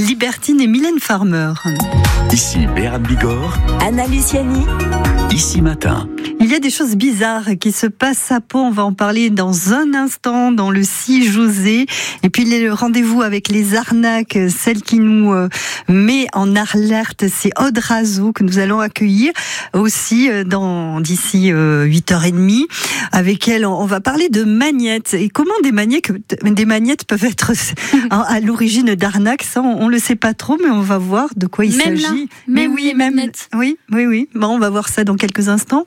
Libertine et Mylène Farmer. Ici Béarn Bigorre, Anna Luciani. Ici Matin. Il y a des choses bizarres qui se passent à Pau. On va en parler dans un instant dans le 6 José. Et puis le rendez-vous avec les arnaques, celle qui nous met en alerte, c'est Aude Razo que nous allons accueillir aussi d'ici 8h30. Avec elle, on va parler de magnettes. Et comment des magnettes peuvent être à l'origine d'arnaques, ça on le sait pas trop, mais on va voir de quoi il s'agit. Oui. Bon, on va voir ça dans quelques instants.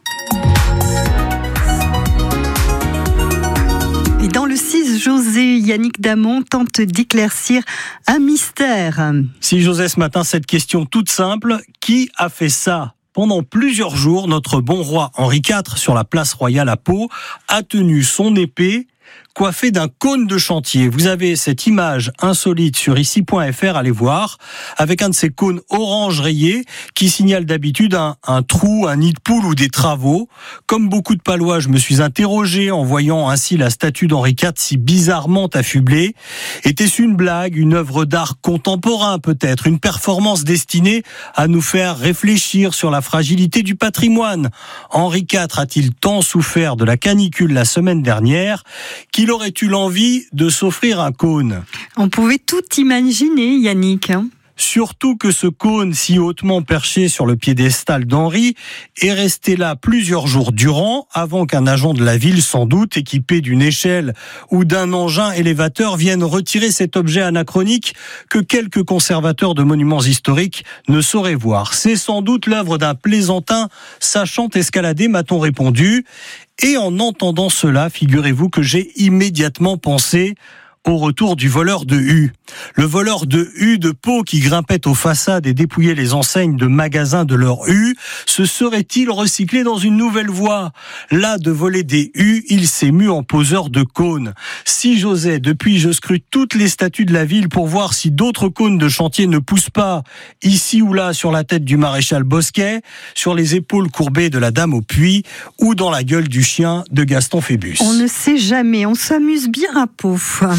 Et dans le 6 José, Yannick Damon tente d'éclaircir un mystère. 6 José ce matin, cette question toute simple, qui a fait ça ? Pendant plusieurs jours, notre bon roi Henri IV, sur la place royale à Pau, a tenu son épée coiffé d'un cône de chantier. Vous avez cette image insolite sur ici.fr, allez voir, avec un de ces cônes orange rayés qui signale d'habitude un trou, un nid de poule ou des travaux. Comme beaucoup de Palois, je me suis interrogé en voyant ainsi la statue d'Henri IV si bizarrement affublée. Était-ce une blague, une œuvre d'art contemporain peut-être, une performance destinée à nous faire réfléchir sur la fragilité du patrimoine ? Henri IV a-t-il tant souffert de la canicule la semaine dernière qu'il aurait eu l'envie de s'offrir un cône? On pouvait tout imaginer, Yannick. Surtout que ce cône si hautement perché sur le piédestal d'Henri est resté là plusieurs jours durant avant qu'un agent de la ville, sans doute équipé d'une échelle ou d'un engin élévateur, vienne retirer cet objet anachronique que quelques conservateurs de monuments historiques ne sauraient voir. C'est sans doute l'œuvre d'un plaisantin sachant escalader, m'a-t-on répondu. Et en entendant cela, figurez-vous que j'ai immédiatement pensé au retour du voleur de U. Le voleur de U de Pau qui grimpait aux façades et dépouillait les enseignes de magasins de leur U, se serait-il recyclé dans une nouvelle voie ? Là, de voler des U, il s'est mu en poseur de cônes. Si j'osais, depuis je scrute toutes les statues de la ville pour voir si d'autres cônes de chantier ne poussent pas ici ou là sur la tête du maréchal Bosquet, sur les épaules courbées de la dame au puits ou dans la gueule du chien de Gaston Phébus. On ne sait jamais, on s'amuse bien à Pau.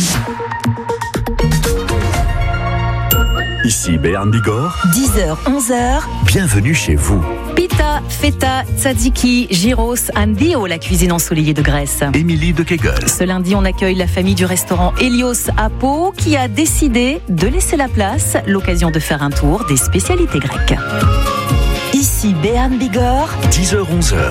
Ici Béarn Bigorre, 10h, 11h. bienvenue chez vous. Pita, feta, tzatziki, gyros, andio, la cuisine ensoleillée de Grèce. Émilie de Kegel. Ce lundi, on accueille la famille du restaurant Hélios à Pau qui a décidé de laisser la place, l'occasion de faire un tour des spécialités grecques. Ici Béarn Bigorre, 10h-11h.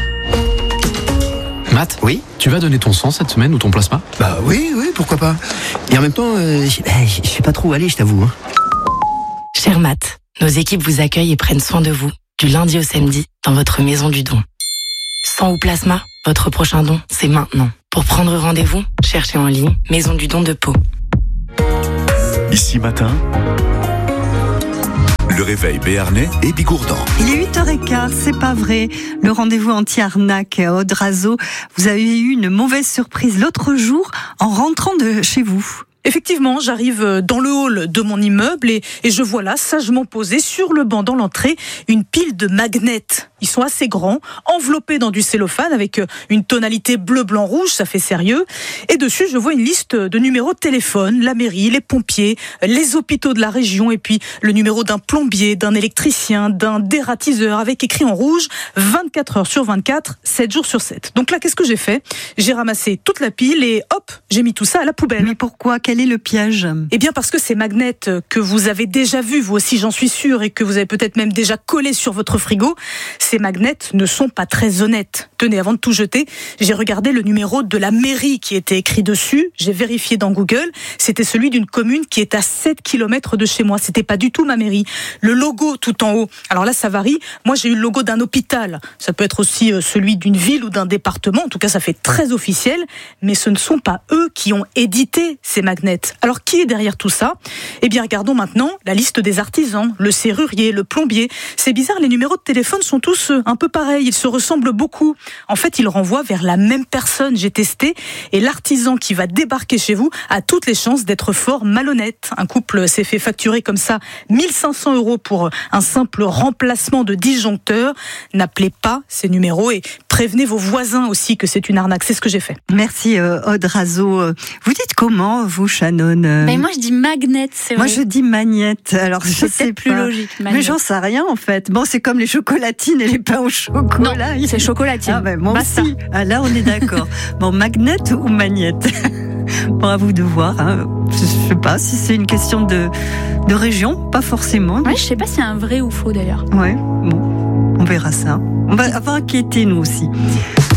Matt, Oui. tu vas donner ton sang cette semaine ou ton plasma ? Bah oui, pourquoi pas. Et en même temps, je sais pas trop où aller, je t'avoue. Cher Matt, nos équipes vous accueillent et prennent soin de vous, du lundi au samedi, dans votre maison du don. Sang ou plasma, votre prochain don, c'est maintenant. Pour prendre rendez-vous, cherchez en ligne Maison du don de Pau. Ici Matin, le réveil béarnais et bigourdan. Il est 8h15, c'est pas vrai. Le rendez-vous anti-arnaque à Aude Razo. Vous avez eu une mauvaise surprise l'autre jour en rentrant de chez vous. Effectivement, j'arrive dans le hall de mon immeuble et je vois là, sagement posée sur le banc dans l'entrée, une pile de magnets. Ils sont assez grands, enveloppés dans du cellophane avec une tonalité bleu, blanc, rouge, ça fait sérieux. Et dessus, je vois une liste de numéros de téléphone, la mairie, les pompiers, les hôpitaux de la région et puis le numéro d'un plombier, d'un électricien, d'un dératiseur avec écrit en rouge 24 heures sur 24, 7 jours sur 7. Donc là, qu'est-ce que j'ai fait ? J'ai ramassé toute la pile et hop, j'ai mis tout ça à la poubelle. Mais pourquoi ? Quel est le piège ? Eh bien parce que ces magnets que vous avez déjà vus, vous aussi j'en suis sûre, et que vous avez peut-être même déjà collés sur votre frigo, ces magnets ne sont pas très honnêtes. Tenez, avant de tout jeter, j'ai regardé le numéro de la mairie qui était écrit dessus, j'ai vérifié dans Google, c'était celui d'une commune qui est à 7 km de chez moi, c'était pas du tout ma mairie. Le logo tout en haut, alors là ça varie, moi j'ai eu le logo d'un hôpital, ça peut être aussi celui d'une ville ou d'un département, en tout cas ça fait très officiel, mais ce ne sont pas eux qui ont édité ces magnets. Alors qui est derrière tout ça ? Eh bien regardons maintenant la liste des artisans, le serrurier, le plombier. C'est bizarre, les numéros de téléphone sont tous un peu pareils, ils se ressemblent beaucoup. En fait, ils renvoient vers la même personne, j'ai testé, et l'artisan qui va débarquer chez vous a toutes les chances d'être fort malhonnête. Un couple s'est fait facturer comme ça 1 500 € pour un simple remplacement de disjoncteur. N'appelez pas ces numéros et prévenez vos voisins aussi que c'est une arnaque. C'est ce que j'ai fait. Merci Aude Razo. Vous dites comment, vous, Shannon? Ben moi je dis magnette, c'est vrai. Moi je dis magnette. Alors je c'est sais peut-être plus pas. logique. Mais Magnette. j'en sais rien en fait. Bon, c'est comme les chocolatines et les pains au chocolat. Non, c'est chocolatine. Ah ben moi Basta. aussi. Ah, là on est d'accord. Bon, magnette ou magnette? Bon, à vous de voir. Hein. Je sais pas si c'est une question de région, pas forcément. Ouais, je sais pas si c'est un vrai ou faux d'ailleurs. Ouais. Bon, on verra ça. On va enquêter nous aussi.